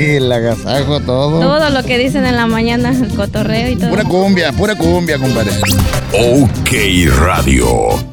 el agasajo, todo. Todo lo que dicen en la mañana, el cotorreo y todo. Pura cumbia, compadre. OK Radio.